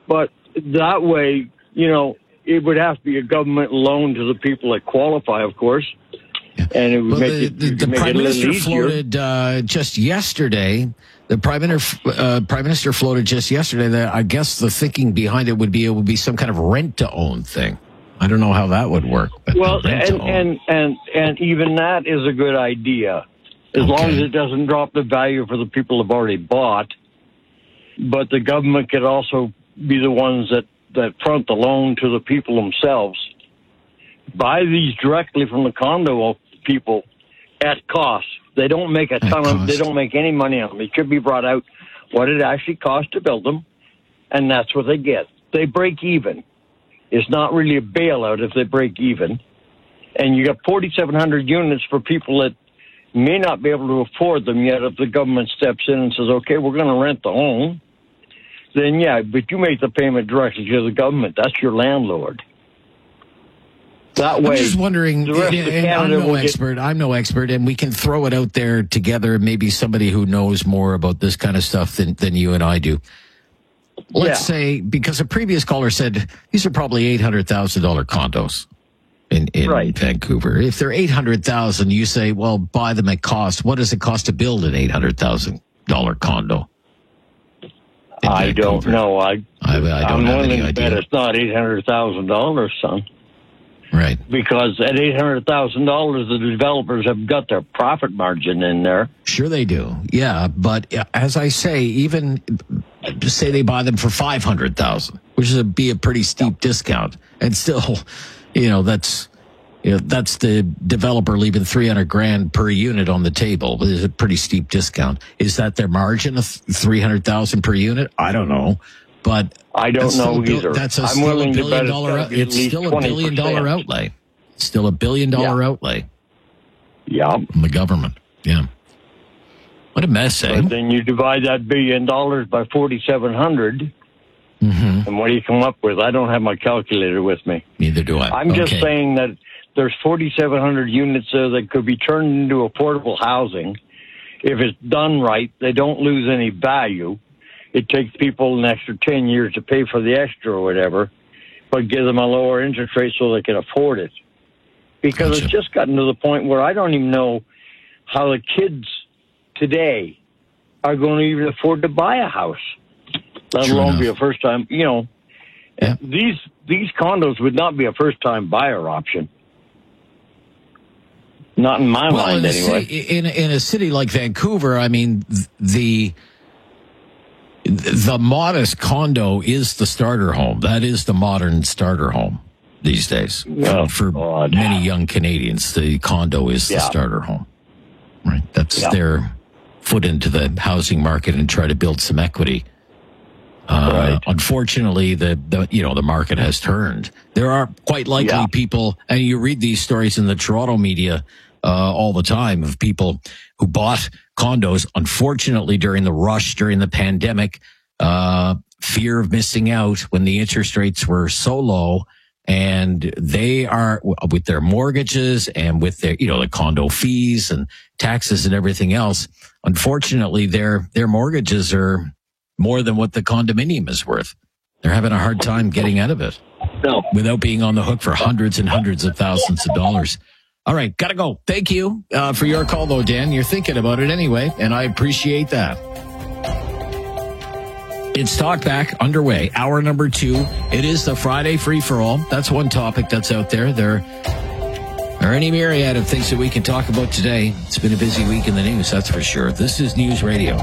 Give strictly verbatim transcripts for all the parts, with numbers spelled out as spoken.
But that way, you know, it would have to be a government loan to the people that qualify, of course. Yeah. And it would well, make the, it, the, the make Prime it a Minister little easier. floated uh, just yesterday. The Prime Minister, uh, Prime Minister floated just yesterday that I guess the thinking behind it would be it would be some kind of rent-to-own thing. I don't know how that would work. But well, and, and and and even that is a good idea, as okay. long as it doesn't drop the value for the people who've already bought. But the government could also be the ones that, that front the loan to the people themselves. Buy these directly from the condo people at cost. They don't make a ton of, they don't make any money on them. It should be brought out what it actually costs to build them, and that's what they get. They break even. It's not really a bailout if they break even. And you got forty-seven hundred units for people that may not be able to afford them yet. If the government steps in and says, okay, we're going to rent the home, then yeah, but you make the payment directly to the government. That's your landlord. That way, I'm just wondering, the rest and, of and I'm Canada no will expert, get... I'm no expert, and we can throw it out there together, maybe somebody who knows more about this kind of stuff than, than you and I do. Let's yeah. say, because a previous caller said these are probably eight hundred thousand dollars condos in, in right. Vancouver. If they're eight hundred thousand dollars, you say, well, buy them at cost. What does it cost to build an eight hundred thousand dollars condo? I Vancouver? don't know. I, I, I don't I'm have willing any to idea. bet it's not eight hundred thousand dollars, son. Right. Because at eight hundred thousand dollars, the developers have got their profit margin in there. Sure they do. Yeah, but as I say, even just say they buy them for five hundred thousand dollars, which would be a pretty steep yeah. discount. And still, you know, that's you know, that's the developer leaving three hundred grand per unit on the table. It's a pretty steep discount. Is that their margin of three hundred thousand dollars per unit? I don't know. But I don't know bil- either. That's a, I'm still willing a billion to bet dollar. It's, It's still a billion dollar outlay. Still a billion dollar yeah. outlay. Yeah, from the government. Yeah. What a mess, eh? But then you divide that billion dollars by forty-seven hundred, mm-hmm. and what do you come up with? I don't have my calculator with me. Neither do I. I'm okay. just saying that there's forty-seven hundred units there that could be turned into affordable housing. If it's done right, they don't lose any value. It takes people an extra ten years to pay for the extra or whatever, but give them a lower interest rate so they can afford it. Because Gotcha. It's just gotten to the point where I don't even know how the kids today are going to even afford to buy a house, let True alone enough. be a first time, you know. Yeah. These these condos would not be a first time buyer option. Not in my well, mind, in anyway. City, in, in a city like Vancouver, I mean, the the modest condo is the starter home. That is the modern starter home these days. Oh, for God. many young Canadians, the condo is the Yeah. starter home. Right? That's Yeah. their foot into the housing market and try to build some equity. Uh, Right. Unfortunately, the, the you know the market has turned. There are quite likely Yeah. people, and you read these stories in the Toronto media uh, all the time of people who bought condos. Unfortunately, during the rush during the pandemic, uh, fear of missing out when the interest rates were so low, and they are with their mortgages and with their you know the condo fees and taxes and everything else. Unfortunately, their their mortgages are more than what the condominium is worth. They're having a hard time getting out of it No. without being on the hook for hundreds and hundreds of thousands of dollars. All right, gotta go. Thank you uh, for your call, though, Dan. You're thinking about it anyway, and I appreciate that. It's Talkback underway, hour number two. It is the Friday free-for-all. That's one topic that's out there. There are any myriad of things that we can talk about today. It's been a busy week in the news, that's for sure. This is News Radio.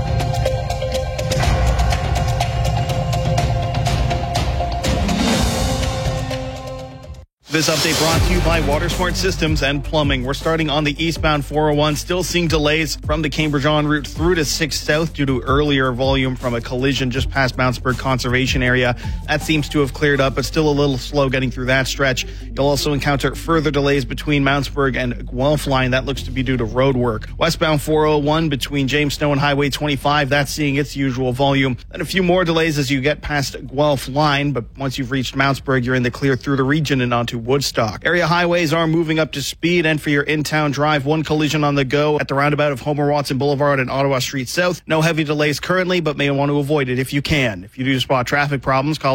This update brought to you by WaterSmart Systems and Plumbing. We're starting on the eastbound four oh one, still seeing delays from the Cambridge en route through to six South due to earlier volume from a collision just past Mountsburg Conservation Area. That seems to have cleared up, but still a little slow getting through that stretch. You'll also encounter further delays between Mountsburg and Guelph line. That looks to be due to road work. Westbound four oh one between Jamestown and Highway twenty-five, that's seeing its usual volume. And a few more delays as you get past Guelph line, but once you've reached Mountsburg, you're in the clear through the region and onto Woodstock. Area highways are moving up to speed, and for your in-town drive, one collision on the go at the roundabout of Homer Watson Boulevard and Ottawa Street South. No heavy delays currently, but may want to avoid it if you can. If you do spot traffic problems, call